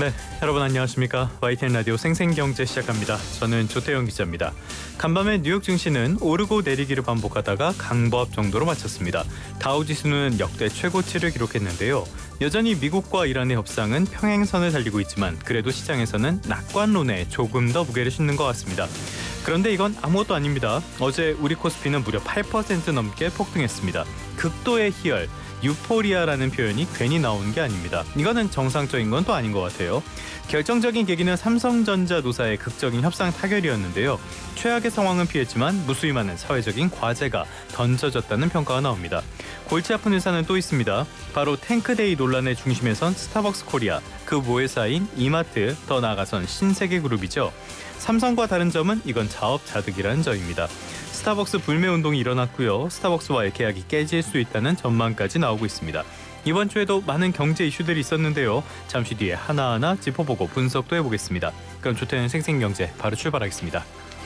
네, 여러분 안녕하십니까? YTN 라디오 생생경제 시작합니다. 저는 조태영 기자입니다. 간밤에 뉴욕 증시는 오르고 내리기를 반복하다가 강보합 정도로 마쳤습니다. 다우지수는 역대 최고치를 기록했는데요. 여전히 미국과 이란의 협상은 평행선을 달리고 있지만 그래도 시장에서는 낙관론에 조금 더 무게를 싣는 것 같습니다. 그런데 이건 아무것도 아닙니다. 어제 우리 코스피는 무려 8% 넘게 폭등했습니다. 극도의 희열, 유포리아라는 표현이 괜히 나온 게 아닙니다. 이거는 정상적인 건 또 아닌 것 같아요. 결정적인 계기는 삼성전자 노사의 극적인 협상 타결이었는데요. 최악의 상황은 피했지만 무수히 많은 사회적인 과제가 던져졌다는 평가가 나옵니다. 골치 아픈 회사는 또 있습니다. 바로 탱크데이 논란의 중심에 선 스타벅스 코리아, 그 모회사인 이마트, 더 나아가선 신세계그룹이죠. 삼성과 다른 점은 이건 자업자득이라는 점입니다. 스타벅스 불매운동이 일어났고요. 스타벅스와의 계약이 깨질 수 있다는 전망까지 나오고 있습니다. 이번 주에도 많은 경제 이슈들이 있었는데요. 잠시 뒤에 하나하나 짚어보고 분석도 해보겠습니다. 그럼 조태는 생생경제 바로 출발하겠습니다.